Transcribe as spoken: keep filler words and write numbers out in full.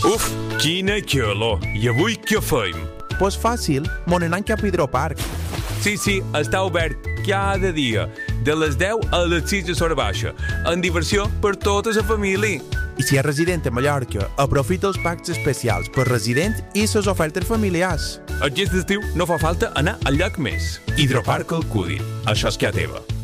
Uf, quina calor! I avui què feim? Pues fàcil, mon anant cap a Hidroparc. Sí, sí, està obert cada dia, de les deu a les sis de l'hora baixa, amb diversió per tota la família. I si és resident a Mallorca, aprofita els packs especials per resident i les ofertes familiars. Aquest estiu no fa falta anar al lloc més. Hidroparc Alcúdia. Això és que teva.